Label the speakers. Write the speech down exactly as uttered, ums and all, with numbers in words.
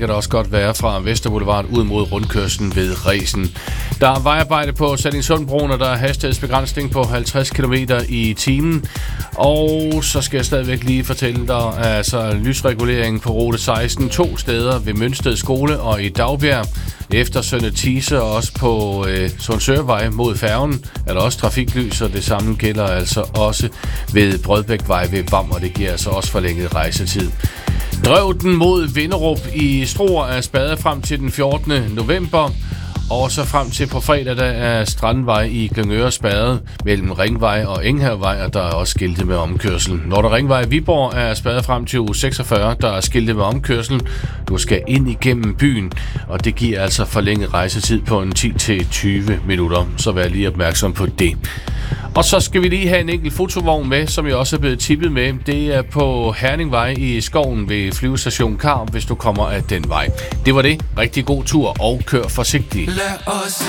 Speaker 1: kan det også godt være fra Vesterboulevard ud mod rundkørslen ved Resen. Der er vejarbejde på Sallingsundbroen, og der er hastighedsbegrænsning på halvtreds kilometer i timen. Og så skal jeg stadigvæk lige fortælle dig, altså lysregulering på rute seksten to steder ved Mønsted Skole og i Dagbjerg. Efter Sønder Tise og også på øh, Sundsørvej mod færgen er der også trafiklys, og det samme gælder altså også ved Brødbækvej ved Vam, og det giver altså også forlænget rejsetid. Drøvden mod Vinderup i Struer er spadet frem til den fjortende november, og så frem til på fredag, der er Strandvej i Glyngøre spadet mellem Ringvej og Enghavevej, og der er også skilte med omkørsel. Nordre Ringvej i Viborg er spadet frem til uge seksogfyrre, der er skilte med omkørsel. Du skal ind igennem byen, og det giver altså forlænget rejsetid på en ti til tyve minutter, så vær lige opmærksom på det. Og så skal vi lige have en enkelt fotovogn med, som jeg også er blevet tippet med. Det er på Herningvej i skoven ved Flyvestation Karup, hvis du kommer af den vej. Det var det. Rigtig god tur, og kør forsigtigt.